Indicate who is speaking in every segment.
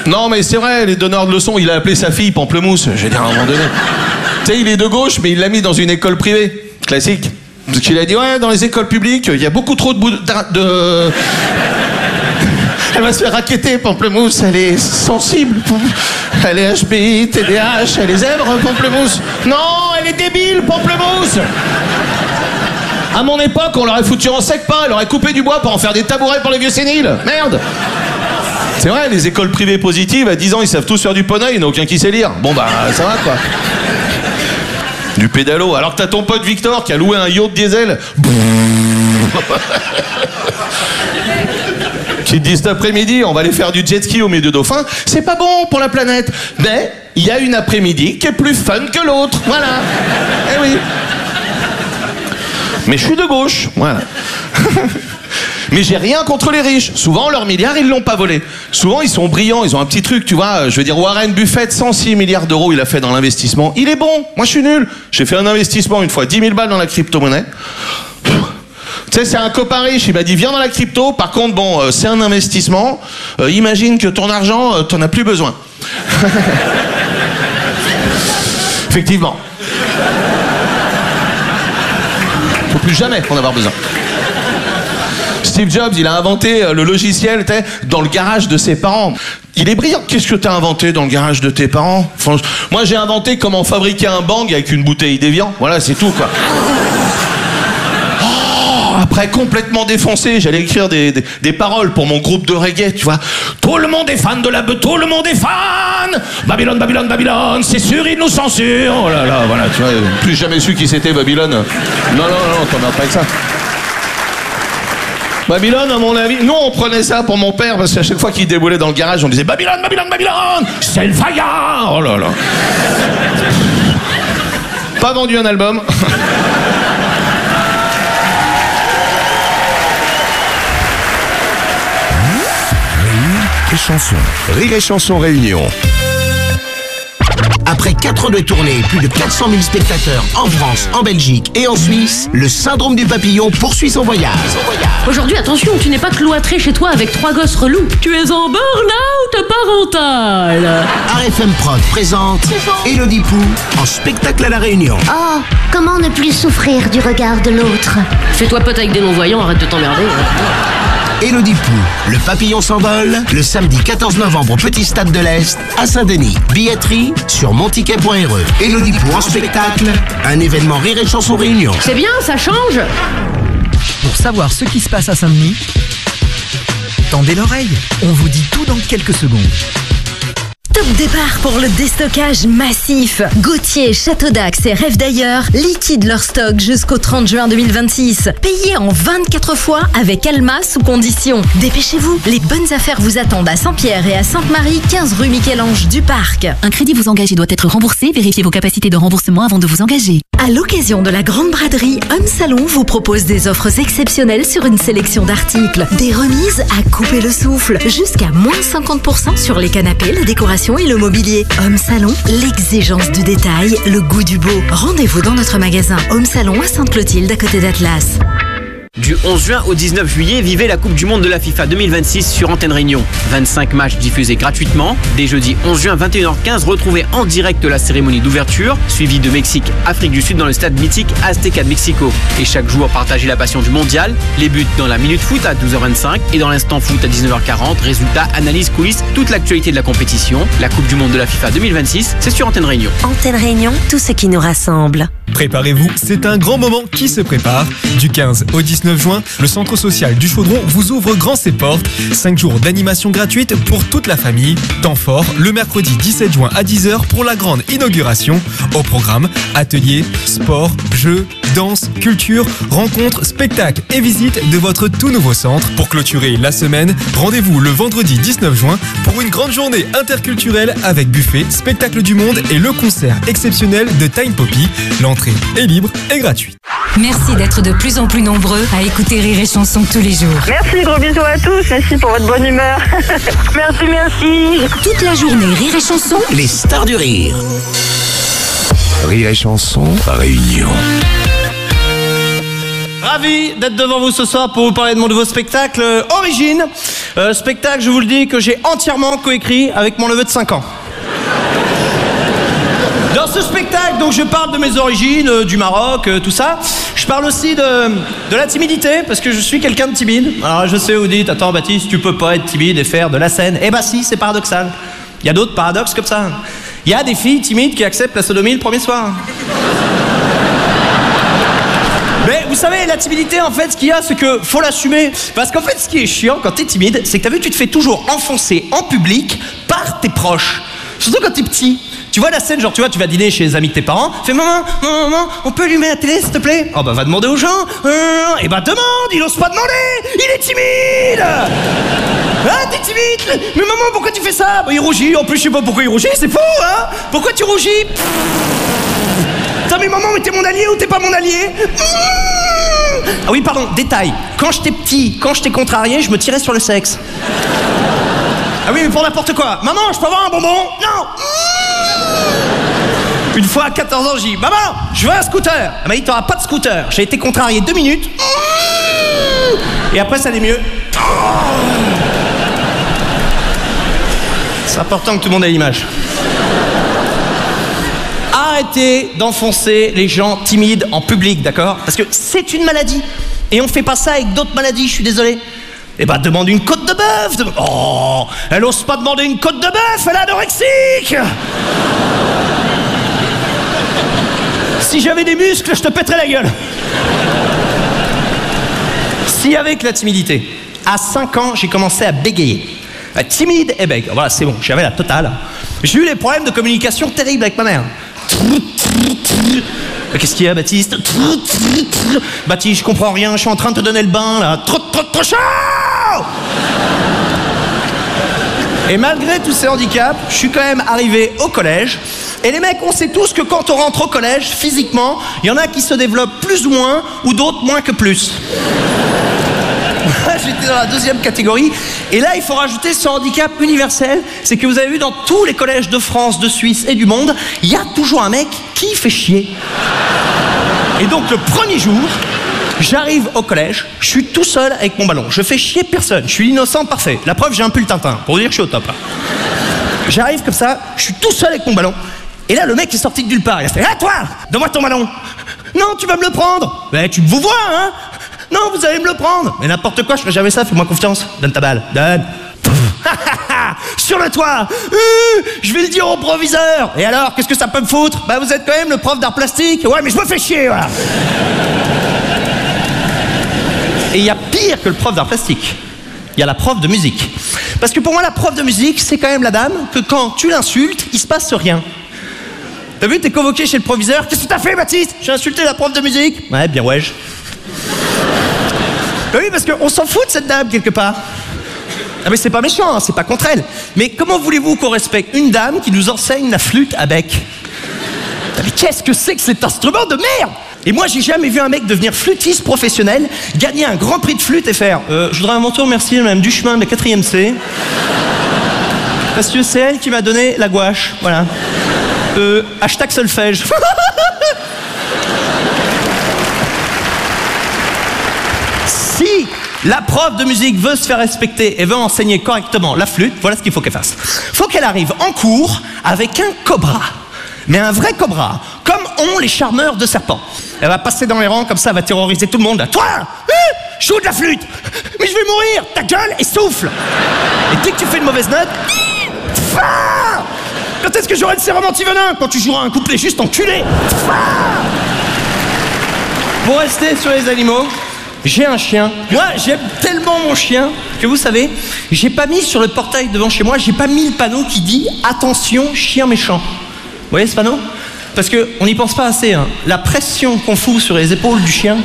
Speaker 1: Non, mais c'est vrai, les donneurs de leçons, il a appelé sa fille Pamplemousse. J'ai dit à un moment donné. Tu sais, il est de gauche, mais il l'a mis dans une école privée. Classique. Parce qu'il a dit, ouais, dans les écoles publiques, il y a beaucoup trop de... Elle va se faire racketter, Pamplemousse. Elle est sensible. Elle est HPI, TDAH, elle est zèbre, Pamplemousse. Non, elle est débile, Pamplemousse. À mon époque, on l'aurait foutu en sec pas. Elle aurait coupé du bois pour en faire des tabourets pour les vieux séniles. Merde. C'est vrai, les écoles privées positives, à 10 ans, ils savent tous faire du poney, il n'y en a aucun qui sait lire. Bon, bah, ça va, quoi. Du pédalo. Alors que t'as ton pote Victor qui a loué un yacht diesel. Qui te dit cet après-midi, on va aller faire du jet ski au milieu de dauphins. C'est pas bon pour la planète. Mais il y a une après-midi qui est plus fun que l'autre. Voilà. Eh oui. Mais je suis de gauche. Voilà. Mais j'ai rien contre les riches. Souvent, leurs milliards, ils l'ont pas volé. Souvent, ils sont brillants, ils ont un petit truc, tu vois. Je veux dire, Warren Buffett, 106 milliards d'euros, il a fait dans l'investissement. Il est bon. Moi, je suis nul. J'ai fait un investissement une fois, 10 000 balles dans la crypto-monnaie. Tu sais, c'est un copain riche, il m'a dit, viens dans la crypto. Par contre, bon, c'est un investissement. Imagine que ton argent, t'en as plus besoin. Effectivement. Faut plus jamais en avoir besoin. Steve Jobs, il a inventé le logiciel dans le garage de ses parents. Il est brillant. Qu'est-ce que t'as inventé dans le garage de tes parents? Enfin, moi, j'ai inventé comment fabriquer un bang avec une bouteille d'Évian. Voilà, c'est tout, quoi. Après, complètement défoncé, j'allais écrire des paroles pour mon groupe de reggae, tu vois. Tout le monde est fan de la... Tout le monde est fan. Babylone, Babylone, Babylone, c'est sûr, ils nous censurent. Oh là là, voilà, tu vois, plus jamais su qui c'était, Babylone. Non, t'en as pas avec ça. Babylone, à mon avis, nous, on prenait ça pour mon père, parce qu'à chaque fois qu'il déboulait dans le garage, on disait Babylone, Babylone, Babylone, c'est le fire. Oh là là. Pas vendu un album.
Speaker 2: Rire et Chanson Réunion.
Speaker 3: Après 4 ans de tournée et plus de 400 000 spectateurs en France, en Belgique et en Suisse, le syndrome du papillon poursuit son voyage.
Speaker 4: Aujourd'hui, attention, tu n'es pas cloîtré chez toi avec 3 gosses relous. Tu es en burn-out parental.
Speaker 3: RFM Prod présente Élodie Pou en spectacle à La Réunion.
Speaker 5: Oh, comment ne plus souffrir du regard de l'autre?
Speaker 4: Fais-toi pote avec des non-voyants, arrête de t'emmerder.
Speaker 3: Élodie Pou, le papillon s'envole, le samedi 14 novembre au Petit Stade de l'Est, à Saint-Denis. Billetterie sur monticket.re. Élodie Pou en spectacle, un événement Rire et Chanson Réunion.
Speaker 4: C'est bien, ça change.
Speaker 6: Pour savoir ce qui se passe à Saint-Denis, tendez l'oreille, on vous dit tout dans quelques secondes.
Speaker 7: Top départ pour le déstockage massif. Gauthier, Château d'Axe et Rêve d'ailleurs liquident leur stock jusqu'au 30 juin 2026. Payez en 24 fois avec Alma sous condition. Dépêchez-vous, les bonnes affaires vous attendent à Saint-Pierre et à Sainte-Marie, 15 rue Michel-Ange du Parc.
Speaker 8: Un crédit vous engagé doit être remboursé. Vérifiez vos capacités de remboursement avant de vous engager.
Speaker 7: À l'occasion de la Grande Braderie, Homme Salon vous propose des offres exceptionnelles sur une sélection d'articles. Des remises à couper le souffle. Jusqu'à moins 50% sur les canapés, la décoration et le mobilier. Homme Salon, l'exigence du détail, le goût du beau. Rendez-vous dans notre magasin Homme Salon à Sainte-Clotilde à côté d'Atlas.
Speaker 9: Du 11 juin au 19 juillet, vivez la Coupe du Monde de la FIFA 2026 sur Antenne Réunion. 25 matchs diffusés gratuitement. Dès jeudi 11 juin, 21h15, retrouvez en direct la cérémonie d'ouverture, suivie de Mexique, Afrique du Sud dans le stade mythique Azteca de Mexico. Et chaque jour, partagez la passion du mondial. Les buts dans la Minute Foot à 12h25 et dans l'Instant Foot à 19h40. Résultats, analyses, coulisses, toute l'actualité de la compétition. La Coupe du Monde de la FIFA 2026, c'est sur Antenne Réunion.
Speaker 7: Antenne Réunion, tout ce qui nous rassemble.
Speaker 10: Préparez-vous, c'est un grand moment qui se prépare. Du 15 au 19 juin, le Centre social du Chaudron vous ouvre grand ses portes. 5 jours d'animation gratuite pour toute la famille. Temps fort, le mercredi 17 juin à 10h pour la grande inauguration. Au programme, ateliers, sport, jeux, danse, culture, rencontres, spectacles et visites de votre tout nouveau centre. Pour clôturer la semaine, rendez-vous le vendredi 19 juin pour une grande journée interculturelle avec buffet, spectacle du monde et le concert exceptionnel de Time Poppy. L'entrée est libre et gratuite.
Speaker 8: Merci d'être de plus en plus nombreux à écouter Rire et Chanson tous les jours.
Speaker 11: Merci, gros bisous à tous. Merci pour votre bonne humeur. Merci.
Speaker 8: Toute la journée, Rire et Chanson.
Speaker 3: Les stars du rire.
Speaker 2: Rire et Chanson Réunion.
Speaker 12: Ravi d'être devant vous ce soir pour vous parler de mon nouveau spectacle Origine. Spectacle, je vous le dis, que j'ai entièrement coécrit avec mon neveu de 5 ans. Dans ce spectacle, donc, je parle de mes origines, du Maroc, tout ça. Je parle aussi de la timidité, parce que je suis quelqu'un de timide. Alors je sais, vous dites, attends Baptiste, tu peux pas être timide et faire de la scène. Eh bah si, c'est paradoxal. Il y a d'autres paradoxes comme ça. Il y a des filles timides qui acceptent la sodomie le premier soir. Mais vous savez, la timidité, en fait, ce qu'il y a, c'est que faut l'assumer. Parce qu'en fait, ce qui est chiant quand t'es timide, c'est que t'as vu, tu te fais toujours enfoncer en public par tes proches. Surtout quand t'es petit. Tu vois la scène, genre tu vois, tu vas dîner chez les amis de tes parents, fais maman, on peut allumer la télé s'il te plaît? Oh bah va demander aux gens. Et bah demande, il ose pas demander, il est timide. Ah t'es timide. Mais maman, pourquoi tu fais ça? Bah il rougit, en plus je sais pas pourquoi il rougit, c'est fou hein. Pourquoi tu rougis? Putain mais maman, mais t'es mon allié ou t'es pas mon allié? Ah oui pardon, détail, quand j'étais petit, quand j'étais contrarié, je me tirais sur le sexe. Ah oui mais pour n'importe quoi. Maman, je peux avoir un bonbon? Non. Une fois à 14 ans, j'ai dit maman, je veux un scooter. Elle m'a dit t'auras pas de scooter. J'ai été contrarié 2 minutes. Et après ça allait mieux. C'est important que tout le monde ait l'image. Arrêtez d'enfoncer les gens timides en public, d'accord? Parce que c'est une maladie. Et on fait pas ça avec d'autres maladies, je suis désolé. Eh ben demande une côte de bœuf. Oh, elle ose pas demander une côte de bœuf, elle est anorexique. Si j'avais des muscles, je te pèterais la gueule. Si avec la timidité, à 5 ans, j'ai commencé à bégayer. Timide et bègue, voilà, c'est bon, j'avais la totale. J'ai eu des problèmes de communication terribles avec ma mère. Qu'est-ce qu'il y a, Baptiste? Baptiste, je comprends rien, je suis en train de te donner le bain, là. Trop chaud! Et malgré tous ces handicaps, je suis quand même arrivé au collège. Et les mecs, on sait tous que quand on rentre au collège, physiquement, il y en a qui se développent plus ou moins, ou d'autres moins que plus. J'étais dans la 2e catégorie. Et là, il faut rajouter ce handicap universel. C'est que vous avez vu dans tous les collèges de France, de Suisse et du monde, il y a toujours un mec qui fait chier. Et donc, le premier jour, j'arrive au collège, je suis tout seul avec mon ballon. Je fais chier personne. Je suis l'innocent parfait. La preuve, j'ai un pull Tintin. Pour vous dire que je suis au top. Là. J'arrive comme ça, je suis tout seul avec mon ballon. Et là, le mec est sorti de nulle part. Il a fait « Ah, toi, donne-moi ton ballon !»« Non, tu vas me le prendre !»« Ben, tu me vous vois, hein !»« Non, vous allez me le prendre !»« Mais n'importe quoi, je ferai jamais ça, fais-moi confiance. Donne ta balle, donne !» Sur le toit, je vais le dire au proviseur. Et alors, qu'est-ce que ça peut me foutre? Bah, vous êtes quand même le prof d'art plastique. Ouais, mais je me fais chier, voilà. Et il y a pire que le prof d'art plastique. Il y a la prof de musique. Parce que pour moi, la prof de musique, c'est quand même la dame que quand tu l'insultes, il se passe rien. T'as vu, t'es convoqué chez le proviseur. Qu'est-ce que t'as fait, Baptiste? J'ai insulté la prof de musique. Ouais, bien ouais. Bah oui, parce qu'on s'en fout de cette dame, quelque part. Ah mais c'est pas méchant, hein, c'est pas contre elle. Mais comment voulez-vous qu'on respecte une dame qui nous enseigne la flûte à bec? Mais qu'est-ce que c'est que cet instrument de merde? Et moi, j'ai jamais vu un mec devenir flûtiste professionnel, gagner un grand prix de flûte et faire je voudrais à mon tour remercier Madame Duchemin de la 4e C. Parce que c'est elle qui m'a donné la gouache, voilà. Hashtag solfège. Si la prof de musique veut se faire respecter et veut enseigner correctement la flûte, voilà ce qu'il faut qu'elle fasse. Faut qu'elle arrive en cours avec un cobra. Mais un vrai cobra, comme ont les charmeurs de serpents. Elle va passer dans les rangs, comme ça, elle va terroriser tout le monde. Toi, joue de la flûte. Mais je vais mourir. Ta gueule et souffle. Et dès que tu fais une mauvaise note, quand est-ce que j'aurai le sérum anti-venin? Quand tu joueras un couplet juste enculé. Pour rester sur les animaux, j'ai un chien. Moi, j'aime tellement mon chien que vous savez, j'ai pas mis sur le portail devant chez moi, j'ai pas mis le panneau qui dit « Attention, chien méchant ». Vous voyez ce panneau? Parce qu'on n'y pense pas assez, hein. La pression qu'on fout sur les épaules du chien.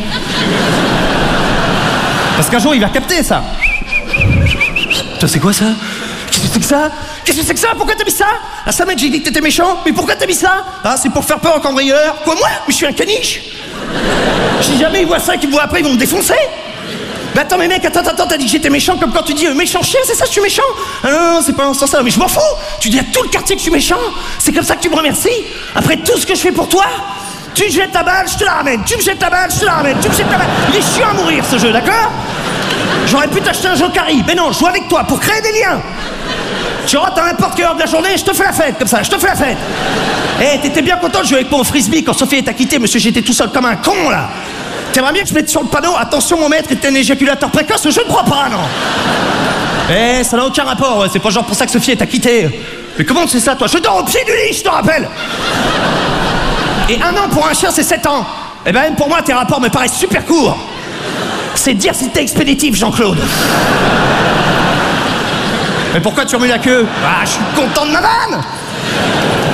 Speaker 12: Parce qu'un jour, il va capter ça. Toi, c'est quoi ça? Qu'est-ce que c'est que ça? Qu'est-ce que c'est que ça? Pourquoi t'as mis ça? Ah, ça, mec, j'ai dit que t'étais méchant. Mais pourquoi t'as mis ça? Ah, c'est pour faire peur aux cambrioleurs. Quoi, moi? Mais je suis un caniche. Si jamais ils voient ça et qu'ils me voient après, ils vont me défoncer. Mais attends, mais mec, attends, t'as dit que j'étais méchant comme quand tu dis méchant chien, c'est ça, je suis méchant? Ah non, c'est pas dans ce sens-là, mais je m'en fous. Tu dis à tout le quartier que je suis méchant. C'est comme ça que tu me remercies. Après tout ce que je fais pour toi, tu me jettes ta balle, je te la ramène. Tu me jettes ta balle, je te la ramène. Tu me jettes ta balle. Il est chiant à mourir ce jeu, d'accord? J'aurais pu t'acheter un Jokari, mais non, je joue avec toi pour créer des liens. Tu rentres à n'importe quelle heure de la journée, je te fais la fête, comme ça, je te fais la fête. Eh, t'étais bien content de jouer avec moi au frisbee quand Sophie t'a quitté, monsieur, j'étais tout seul comme un con, là. T'aimerais bien que je mette sur le panneau, attention mon maître est un éjaculateur précoce, je ne crois pas, non. Eh, ça n'a aucun rapport, ouais. C'est pas genre pour ça que Sophie t'a quitté. Mais comment tu sais ça, toi? Je dors au pied du lit, je te rappelle. Et 1 an pour un chien, c'est 7 ans. Eh ben, même pour moi, tes rapports me paraissent super courts. C'est dire si t'es expéditif, Jean-Claude. Mais pourquoi tu remues la queue? Ah, je suis content de ma vanne.